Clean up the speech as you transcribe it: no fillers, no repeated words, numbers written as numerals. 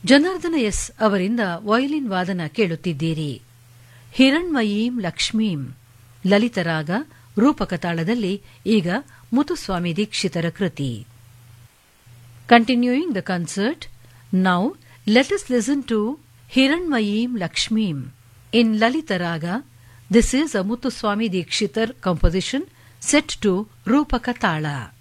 Janardhana S ಅವರಿಂದ violin ವಾದನ ಕೇಳುತ್ತಿದ್ದೀರಿ. ಹಿರಣ್ಮಯೀಂ ಲಕ್ಷ್ಮೀಂ ಲಲಿತರಾಗ ರೂಪಕ ತಾಳದಲ್ಲಿ ಈಗ ಮುತ್ತುಸ್ವಾಮಿ ದೀಕ್ಷಿತರ ಕೃತಿ. Continuing the concert, now let us listen to Hiranmayim Lakshmim in Lalita Raga. This is a Muthuswami Dikshitar composition set to Rupaka Tala.